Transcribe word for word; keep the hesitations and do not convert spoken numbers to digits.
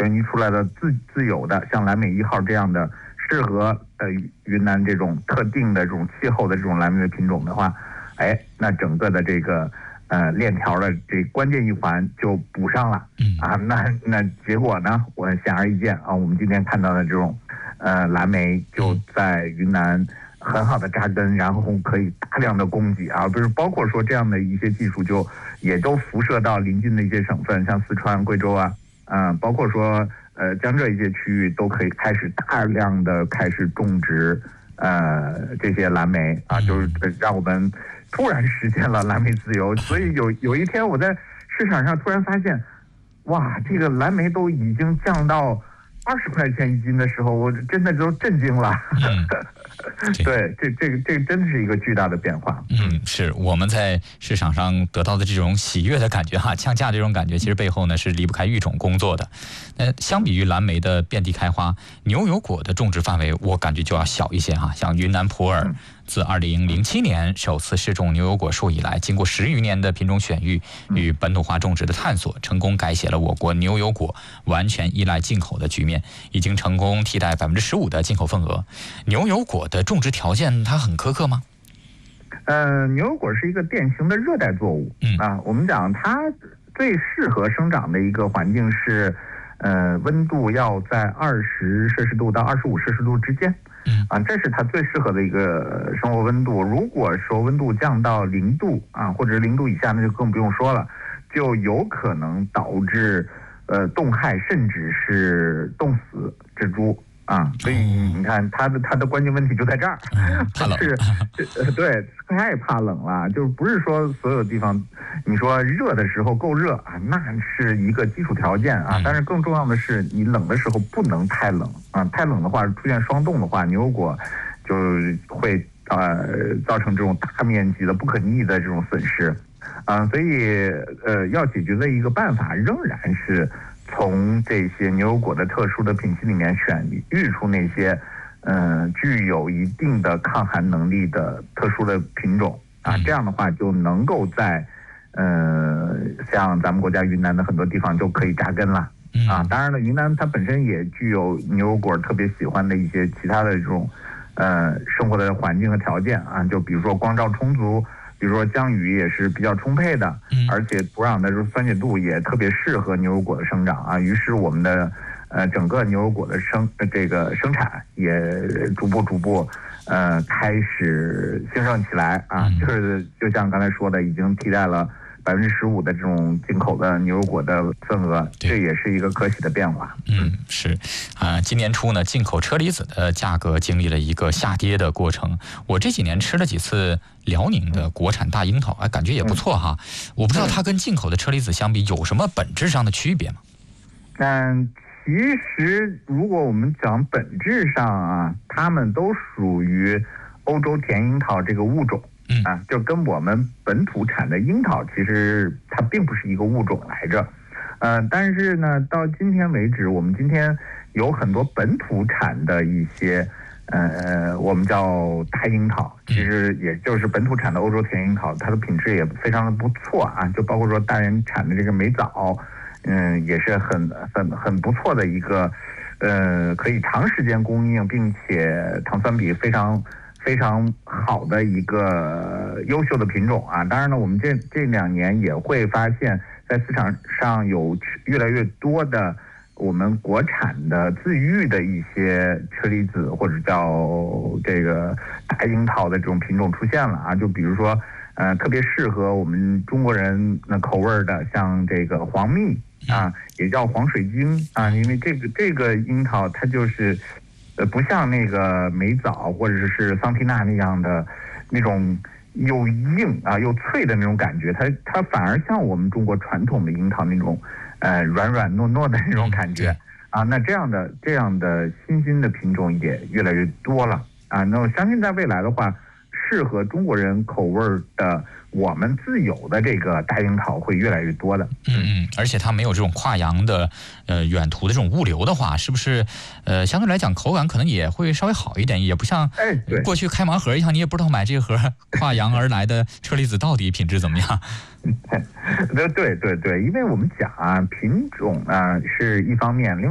选育出来的自自有的像蓝莓一号这样的适合呃云南这种特定的这种气候的这种蓝莓的品种的话，哎，那整个的这个呃链条的这关键一环就补上了啊。那那结果呢，我显而易见啊，我们今天看到的这种呃蓝莓就在云南很好的扎根，然后可以大量的供给啊，不是包括说这样的一些技术就也都辐射到邻近的一些省份，像四川、贵州啊，嗯、呃，包括说呃江浙一些区域都可以开始大量的开始种植呃这些蓝莓啊，就是让我们突然实现了蓝莓自由。所以有有一天我在市场上突然发现，哇，这个蓝莓都已经降到二十块钱一斤的时候，我真的都震惊了。嗯对，这这个这个真的是一个巨大的变化。 嗯，是我们在市场上得到的这种喜悦的感觉哈，降价这种感觉，其实背后呢是离不开育种工作的。那相比于蓝莓的遍地开花，牛油果的种植范围我感觉就要小一些哈。像云南普洱，自二零零七年首次试种牛油果树以来，经过十余年的品种选育与本土化种植的探索，成功改写了我国牛油果完全依赖进口的局面，已经成功替代百分之十五的进口份额。牛油果的种植条件它很苛刻吗？ 呃，牛油果是一个典型的热带作物，嗯啊，我们讲它最适合生长的一个环境是，呃，温度要在二十摄氏度到二十五摄氏度之间。嗯啊，这是它最适合的一个生活温度。如果说温度降到零度啊，或者零度以下，那就更不用说了，就有可能导致呃冻害，甚至是冻死蜘蛛啊。所以你看，它的它的关键问题就在这儿， 怕冷是，对，太怕冷了。就是不是说所有地方，你说热的时候够热啊，那是一个基础条件啊。但是更重要的是，你冷的时候不能太冷啊，太冷的话出现霜冻的话，牛油果就会呃造成这种大面积的不可逆的这种损失啊。所以呃，要解决的一个办法仍然是从这些牛油果的特殊的品系里面选育出那些呃具有一定的抗寒能力的特殊的品种啊，这样的话就能够在呃像咱们国家云南的很多地方就可以扎根了啊。当然了，云南它本身也具有牛油果特别喜欢的一些其他的这种呃生活的环境和条件啊，就比如说光照充足，比如说降雨也是比较充沛的，而且土壤的酸碱度也特别适合牛油果的生长啊。于是我们的呃整个牛油果的生这个生产也逐步逐步呃开始兴盛起来啊。就是就像刚才说的，已经替代了百分之十五的这种进口的牛油果的份额，这也是一个可喜的变化。 嗯，是啊、呃，今年初呢，进口车厘子的价格经历了一个下跌的过程。我这几年吃了几次辽宁的国产大樱桃，哎，感觉也不错哈。我不知道它跟进口的车厘子相比有什么本质上的区别吗？ 嗯，其实如果我们讲本质上啊，它们都属于欧洲甜樱桃这个物种。嗯啊，就跟我们本土产的樱桃其实它并不是一个物种来着，呃，但是呢，到今天为止，我们今天有很多本土产的一些，呃，我们叫大樱桃，其实也就是本土产的欧洲甜樱桃，它的品质也非常的不错啊，就包括说大连产的这个美枣，嗯，也是很很很不错的一个，呃，可以长时间供应，并且糖酸比非常。非常好的一个优秀的品种啊！当然了，我们这这两年也会发现，在市场上有越来越多的我们国产的自育的一些车厘子或者叫这个大樱桃的这种品种出现了啊！就比如说，呃，特别适合我们中国人的口味的，像这个黄蜜啊，也叫黄水晶啊，因为这个这个樱桃它就是。呃，不像那个美枣或者是桑缇娜那样的那种又硬啊又脆的那种感觉，它它反而像我们中国传统的樱桃那种呃软软糯糯的那种感觉啊。那这样的这样的新兴的品种也越来越多了啊。那我相信在未来的话，适合中国人口味的我们自有的这个大樱桃会越来越多的。 嗯嗯，而且它没有这种跨洋的呃远途的这种物流的话，是不是呃相对来讲口感可能也会稍微好一点，也不像过去开盲盒一样，你也不知道买这个盒跨洋而来的车厘子到底品质怎么样。 对对对对，因为我们讲啊，品种啊是一方面，另外。